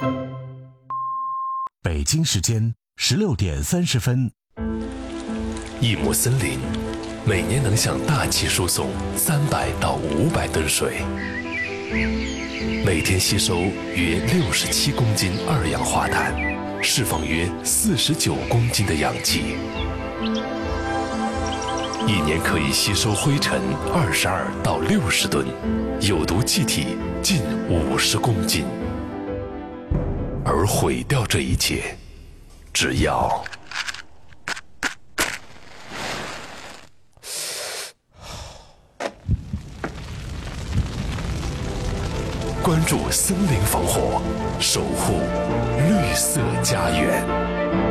北京时间16点30分。 一亩森林每年能向大气输送300到500吨水，每天吸收约67公斤二氧化碳，释放约49公斤的氧气，一年可以吸收灰尘22到60吨，有毒气体近50公斤。而毁掉这一切，只要关注森林防火，守护绿色家园。